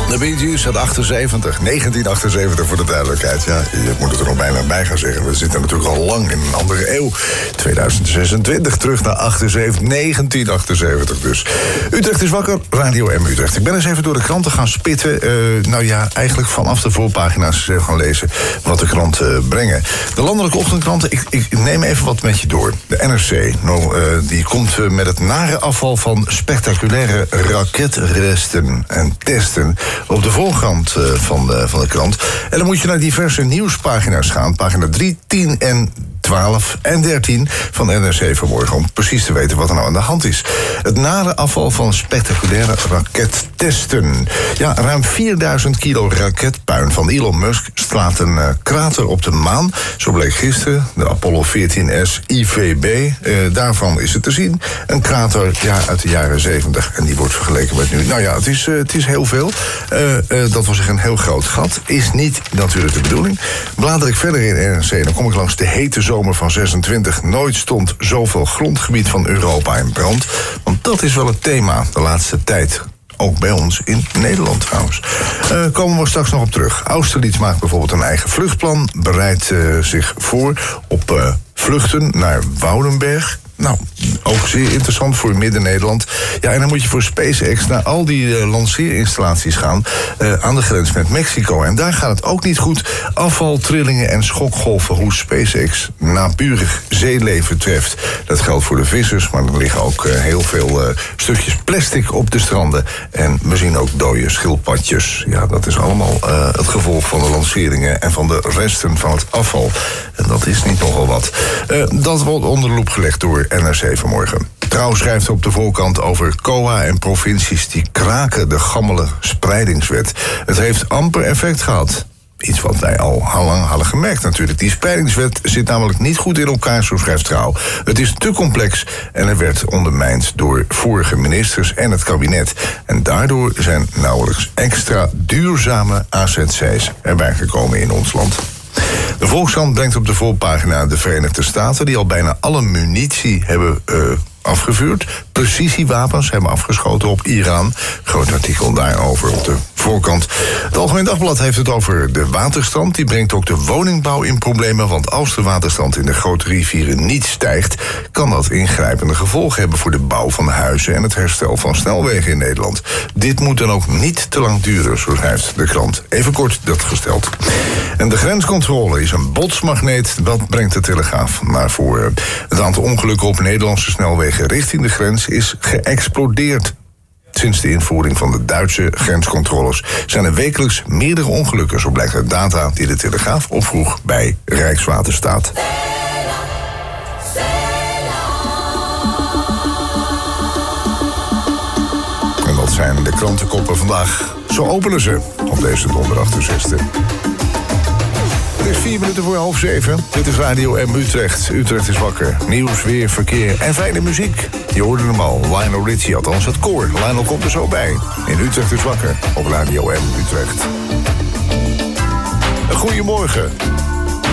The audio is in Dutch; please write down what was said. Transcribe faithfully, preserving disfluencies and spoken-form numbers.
De Bee Gees uit achtenzeventig, negentien achtenzeventig voor de duidelijkheid. Ja, je moet het er nog bijna bij gaan zeggen. We zitten natuurlijk al lang in een andere eeuw. tweeduizend zesentwintig, terug naar achtenzeventig, negentien achtenzeventig dus. Utrecht is wakker, Radio M Utrecht. Ik ben eens even door de kranten gaan spitten. Uh, nou ja, eigenlijk vanaf de voorpagina's gaan lezen wat de kranten brengen. De landelijke ochtendkranten, ik, ik neem even wat met je door. De N R C, nou, uh, die komt uh, met het nare afval van spectaculaire raketresten en testen op de voorkant uh, van, de, van de krant. En dan moet je naar diverse nieuwspagina's gaan. Pagina drie, tien en twaalf en dertien van N R C vanmorgen, om precies te weten wat er nou aan de hand is. Het nare afval van spectaculaire rakettesten. Ja, ruim vierduizend kilo raketpuin van Elon Musk slaat een uh, krater op de maan. Zo bleek gisteren, de Apollo veertien S I V B. Uh, daarvan is het te zien. Een krater ja, uit de jaren zeventig. En die wordt vergeleken met nu. Nou ja, het is, uh, het is heel veel. Uh, uh, dat wil zeggen een heel groot gat. Is niet natuurlijk de bedoeling. Blader ik verder in N R C, dan kom ik langs de hete zomer van zesentwintig. Nooit stond zoveel grondgebied van Europa in brand. Want dat is wel het thema de laatste tijd. Ook bij ons in Nederland trouwens. Uh, komen we straks nog op terug. Austerlitz maakt bijvoorbeeld een eigen vluchtplan. Bereidt uh, zich voor op uh, vluchten naar Woudenberg. Nou, ook zeer interessant voor Midden-Nederland. Ja, en dan moet je voor SpaceX naar al die uh, lanceerinstallaties gaan Uh, aan de grens met Mexico. En daar gaat het ook niet goed. Afval, trillingen en schokgolven, hoe SpaceX naburig zeeleven treft. Dat geldt voor de vissers, maar er liggen ook uh, heel veel uh, stukjes plastic op de stranden. En we zien ook dode schildpadjes. Ja, dat is allemaal uh, het gevolg van de lanceringen en van de resten van het afval. En dat is niet nogal wat. Uh, dat wordt onder de loep gelegd door N R C vanmorgen. Trouw schrijft op de voorkant over C O A en provincies die kraken de gammele spreidingswet. Het heeft amper effect gehad. Iets wat wij al lang hadden gemerkt natuurlijk. Die spreidingswet zit namelijk niet goed in elkaar, zo schrijft Trouw. Het is te complex en er werd ondermijnd door vorige ministers en het kabinet. En daardoor zijn nauwelijks extra duurzame A Z C's erbij gekomen in ons land. De Volkskrant brengt op de voorpagina de Verenigde Staten, die al bijna alle munitie hebben uh, afgevuurd. Precisiewapens hebben afgeschoten op Iran. Groot artikel daarover op de voorkant. Het Algemeen Dagblad heeft het over de waterstand. Die brengt ook de woningbouw in problemen. Want als de waterstand in de grote rivieren niet stijgt, kan dat ingrijpende gevolgen hebben voor de bouw van huizen en het herstel van snelwegen in Nederland. Dit moet dan ook niet te lang duren, zo schrijft de krant. Even kort dat gesteld. En de grenscontrole is een botsmagneet, dat brengt de Telegraaf naar voren. Het aantal ongelukken op Nederlandse snelwegen richting de grens is geëxplodeerd. Sinds de invoering van de Duitse grenscontroles zijn er wekelijks meerdere ongelukken. Zo blijkt uit data die de Telegraaf opvroeg bij Rijkswaterstaat. En dat zijn de krantenkoppen vandaag. Zo openen ze op deze donderdag de zesde. Het is vier minuten voor half zeven. Dit is Radio M Utrecht. Utrecht is wakker. Nieuws, weer, verkeer en fijne muziek. Je hoorde hem al. Lionel Richie, althans het koor. Lionel komt er zo bij. In Utrecht is wakker. Op Radio M Utrecht. Goedemorgen.